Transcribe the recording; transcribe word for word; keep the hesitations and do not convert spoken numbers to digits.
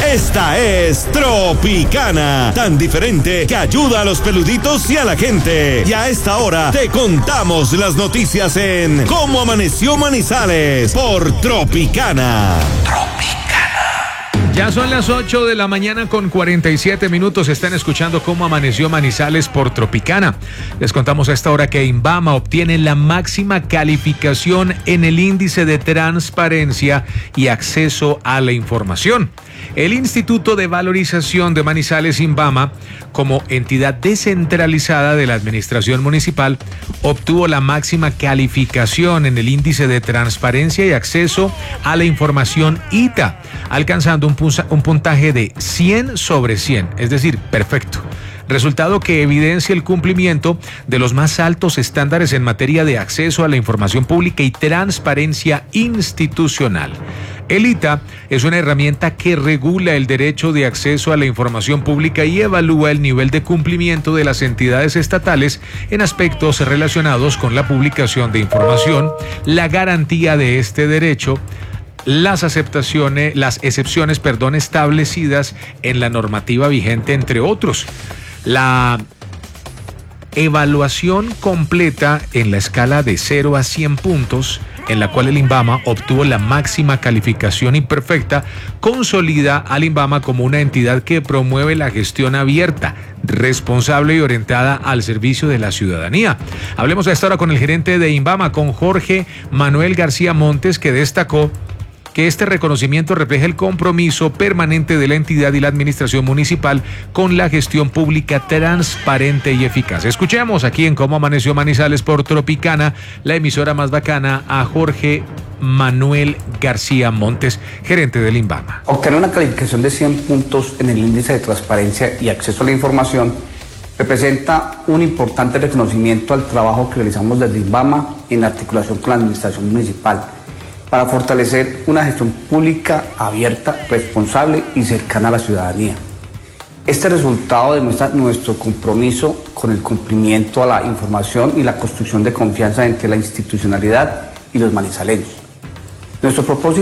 Esta es Tropicana, tan diferente que ayuda a los peluditos y a la gente. Y a esta hora te contamos las noticias en Cómo Amaneció Manizales por Tropicana. Tropicana. Ya son las ocho de la mañana con cuarenta y siete minutos. Están escuchando Cómo Amaneció Manizales por Tropicana. Les contamos a esta hora que INVAMA obtiene la máxima calificación en el índice de transparencia y acceso a la información. El Instituto de Valorización de Manizales, INVAMA, como entidad descentralizada de la administración municipal, obtuvo la máxima calificación en el índice de transparencia y acceso a la información I T A, alcanzando un, un puntaje de cien sobre cien, es decir, perfecto. Resultado que evidencia el cumplimiento de los más altos estándares en materia de acceso a la información pública y transparencia institucional. El I T A es una herramienta que regula el derecho de acceso a la información pública y evalúa el nivel de cumplimiento de las entidades estatales en aspectos relacionados con la publicación de información, la garantía de este derecho, las aceptaciones, las excepciones, perdón, establecidas en la normativa vigente, entre otros. La evaluación completa en la escala de cero a cien puntos, en la cual el INVAMA obtuvo la máxima calificación y perfecta, consolida al INVAMA como una entidad que promueve la gestión abierta, responsable y orientada al servicio de la ciudadanía. Hablemos a esta hora con el gerente de INVAMA, con Jorge Manuel García Montes, que destacó que este reconocimiento refleja el compromiso permanente de la entidad y la administración municipal con la gestión pública transparente y eficaz. Escuchemos aquí en Cómo Amaneció Manizales por Tropicana, la emisora más bacana, a Jorge Manuel García Montes, gerente del INVAMA. Obtener una calificación de cien puntos en el índice de transparencia y acceso a la información representa un importante reconocimiento al trabajo que realizamos desde INVAMA en articulación con la administración municipal, para fortalecer una gestión pública abierta, responsable y cercana a la ciudadanía. Este resultado demuestra nuestro compromiso con el cumplimiento a la información y la construcción de confianza entre la institucionalidad y los manizaleños. Nuestro propósito